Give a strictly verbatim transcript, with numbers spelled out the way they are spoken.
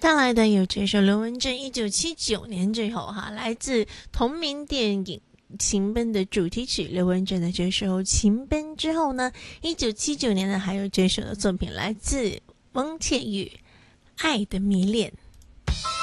带来的有这首刘文正一九七九年之后哈，来自同名电影《情奔》的主题曲。刘文正的这首《情奔》之后呢，一九七九年呢还有这首的作品来自翁倩玉《爱的迷恋》。